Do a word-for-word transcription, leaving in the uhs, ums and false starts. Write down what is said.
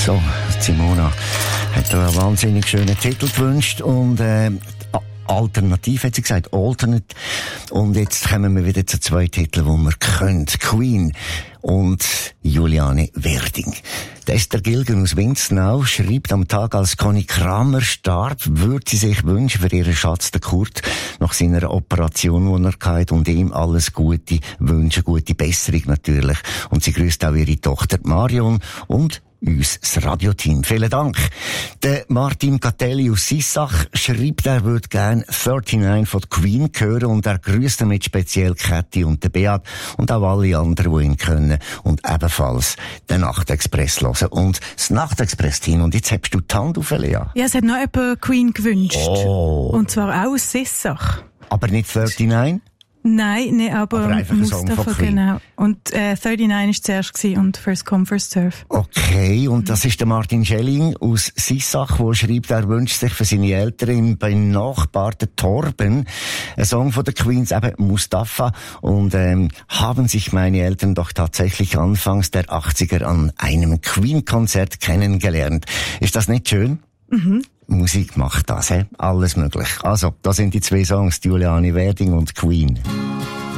So, Simona hat da einen wahnsinnig schönen Titel gewünscht und äh, Alternativ, hat sie gesagt, Alternate. Und jetzt kommen wir wieder zu zwei Titeln, die wir können. Queen und Juliane Werding. Der Esther Gilgen aus Winznau schreibt am Tag, als Conny Kramer starb, würde sie sich wünschen für ihren Schatz, den Kurt, nach seiner Operation, die er hatte, und ihm alles Gute wünschen, gute Besserung natürlich. Und sie grüßt auch ihre Tochter Marion und uns, das Radioteam. Vielen Dank. Der Martin Catelli aus Sissach schreibt, er würde gerne neununddreißig von Queen hören und er grüßt damit speziell Kathi und den Beat und auch alle anderen, die ihn können und ebenfalls den Nachtexpress hören und das Nachtexpress-Team. Und jetzt hast du die Hand auf, Lea. Ja, es hat noch jemand Queen gewünscht. Oh. Und zwar auch aus Sissach. Aber nicht neununddreißig? Nein, nee, aber, aber einfach ein Song von Queen. Genau. Und äh, neununddreißig war zuerst gewesen und First Come, First Serve. Okay, und das ist der Martin Schelling aus Sissach, der schreibt, er wünscht sich für seine Eltern im benachbarten Torben ein Song von der Queens, eben Mustafa. Und ähm, haben sich meine Eltern doch tatsächlich anfangs der achtziger an einem Queen-Konzert kennengelernt. Ist das nicht schön? Mhm. Musik macht das, he? Alles möglich. Also, da sind die zwei Songs, Juliane Werding und Queen.